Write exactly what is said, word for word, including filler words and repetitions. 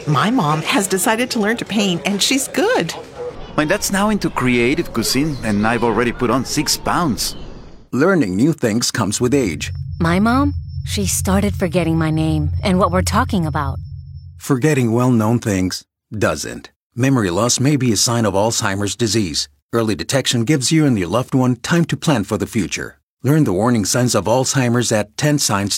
My mom has decided to learn to paint, and she's good. My dad's now into creative cuisine, and I've already put on six pounds. Learning new things comes with age. My mom, she started forgetting my name and what we're talking about. Forgetting well-known things doesn't. Memory loss may be a sign of Alzheimer's disease. Early detection gives you and your loved one time to plan for the future. Learn the warning signs of Alzheimer's at ten signs